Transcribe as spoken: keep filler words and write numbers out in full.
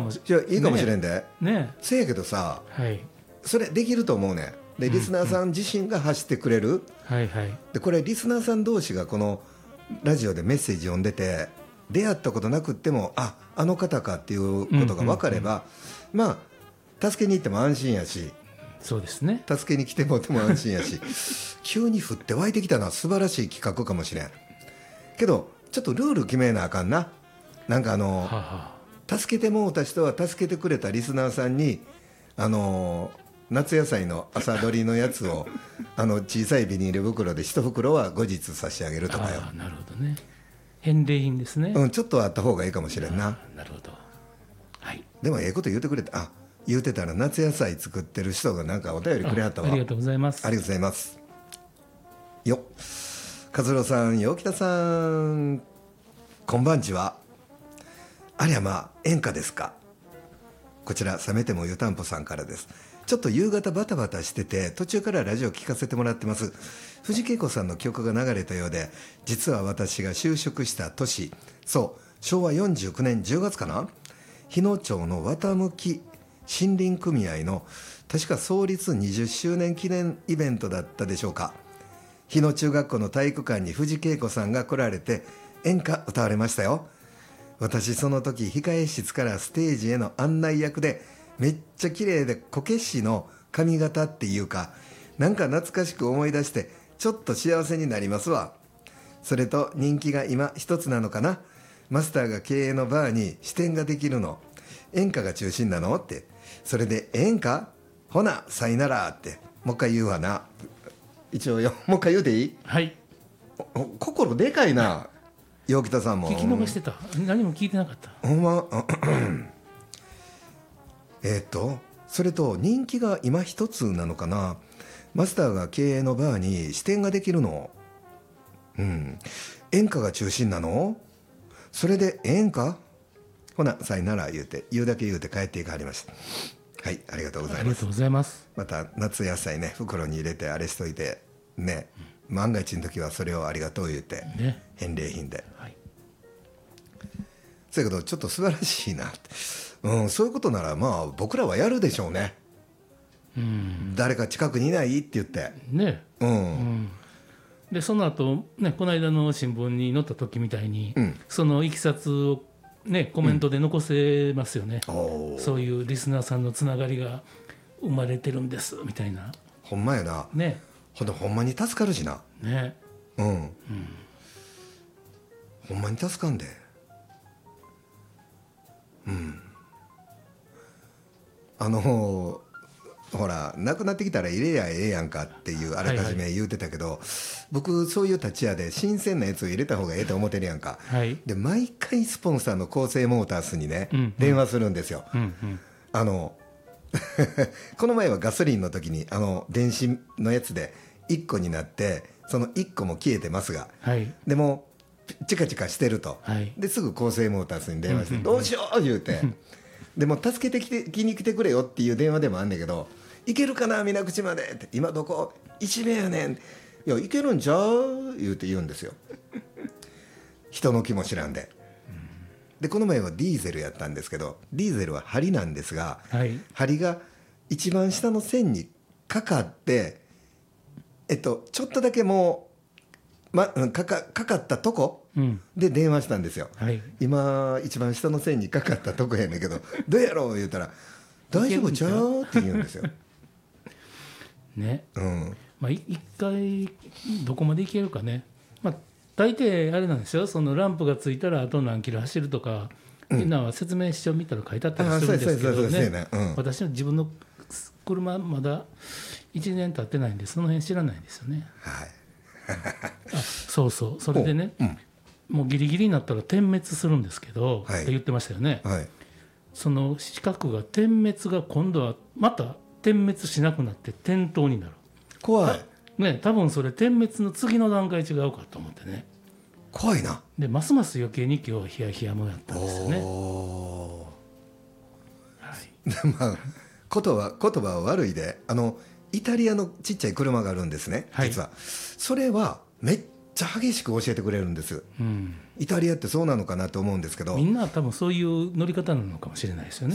もしじゃあいいかもしれんで、 ねねせやけどさ、 はい、 それできると思うねん。でリスナーさん自身が発してくれる、うんうん、 はいはい、 でこれリスナーさん同士がこのラジオでメッセージ読んでて出会ったことなくってもああの方かっていうことが分かれば、うんうんうん、まあ助けに行っても安心やし、 そうですね、 助けに来てもらっても安心やし急に降って湧いてきたのは素晴らしい企画かもしれんけどちょっとルール決めなあかんな。なんかあの、はは助けてもうた人は助けてくれたリスナーさんにあの夏野菜の朝どりのやつをあの小さいビニール袋で一袋は後日差し上げるとかよ。 あ、なるほどね、返礼品ですね、 うん、ちょっとあった方がいいかもしれんな。 なるほど、はい、 でもええこと言うてくれた。あ、言うてたら夏野菜作ってる人がなんかお便りくれはったわ。 あ, ありがとうございます。 ありがとうございますよ。和郎さん、陽北さん、こんばんちは。ありゃまあ演歌ですか。こちら冷めても湯たんぽさんからです。ちょっと夕方バタバタしてて途中からラジオ聞かせてもらってます。藤恵子さんの曲が流れたようで、実は私が就職した年、そうしょうわよんじゅうきゅうねんじゅうがつかな、日野町の綿向き森林組合の確か創立にじゅっしゅうねん記念イベントだったでしょうか。日野中学校の体育館に藤恵子さんが来られて演歌歌われましたよ。私その時控え室からステージへの案内役で、めっちゃ綺麗でこけしの髪型っていうか、なんか懐かしく思い出してちょっと幸せになりますわ。それと人気が今一つなのかな、マスターが経営のバーに支店ができるの演歌が中心なのって。それで演歌ほなさいならってもう一回言うわな。一応よ、もう一回言うていい？ はい、 心でかいな陽北さんも。 聞き逃してた、何も聞いてなかった。 ほんまえっとそれと人気が今一つなのかな、マスターが経営のバーに支店ができるの、うん、演歌が中心なの。それで演歌ほなさいなら言うて言うだけ言うて帰っていかはりました。はい、ありがとうございます。 ありがとうございます。 また夏野菜ね袋に入れてあれしといてね、うん、万が一の時はそれをありがとう言うて、ね、返礼品で、はい、そやけどちょっと素晴らしいなって、うん、そういうことならまあ僕らはやるでしょうね。うん、誰か近くにいないって言ってね、うんうん、でその後ね、この間の新聞に載った時みたいに、うん、そのいきさつをね、コメントで残せますよね、うん、そういうリスナーさんのつながりが生まれてるんですみたいな。 ほんまやな、ね、ほんでほんまに助かるしな、ね、うん、うん、ほんまに助かんで、うん、あのほら亡くなってきたら入れやええやんかっていうあらかじめ言うてたけど、はいはい、僕そういう立ち屋で新鮮なやつを入れた方がええと思ってるやんか、はい、で毎回スポンサーの厚生モータースにね、うんうん、電話するんですよ、うんうん、あのこの前はガソリンの時にあの電子のやつでいっこになってそのいっこも消えてますが、はい、でもチカチカしてると、はい、ですぐ厚生モータースに電話して、うんうんうん、どうしよう言うてでも助けてきてきに来てくれよっていう電話でもあんねんけど、いけるかな水口までって、今どこ一名やねん、いやいけるんちゃう言うて言うんですよ人の気も知らんで。でこの前はディーゼルやったんですけど、ディーゼルは針なんですが、はい、針が一番下の線にかかってえっとちょっとだけもう、ま、かか、かかったとこ、うん、で電話したんですよ、はい、今一番下の線にかかったとこやねんけどどうやろう言うたら大丈夫ちゃうって言うんですよね、うん、 まあ、一回どこまでいけるかね、まあ、大抵あれなんですよ、そのランプがついたらあと何キロ走るとか、みんなは説明書見たら書いてあったりするんですけどね、私は自分の車まだいちねん経ってないんでその辺知らないんですよね、はいあそうそう、それでね、うん、もうギリギリになったら点滅するんですけど、はい、って言ってましたよね、はい、その四角が点滅が今度はまた点滅しなくなって点灯になる。 怖いね、多分それ点滅の次の段階違うかと思ってね、 怖いな。 でますます余計に今日はヒヤヒヤもやったんですよね。 はい、まあ言葉言葉は悪いで、あのイタリアのちっちゃい車があるんですね、実は、はい、それはめっちゃ激しく教えてくれるんです、うん、イタリアってそうなのかなと思うんですけど、 みんな多分そういう乗り方なのかもしれないですよね。